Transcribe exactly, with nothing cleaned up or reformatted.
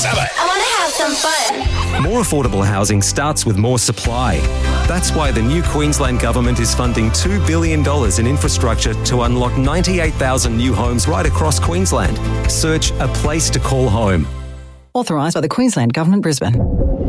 I want to have some fun. More affordable housing starts with more supply. That's why the new Queensland Government is funding two billion dollars in infrastructure to unlock ninety-eight thousand new homes right across Queensland. Search A Place to Call Home. Authorised by the Queensland Government, Brisbane.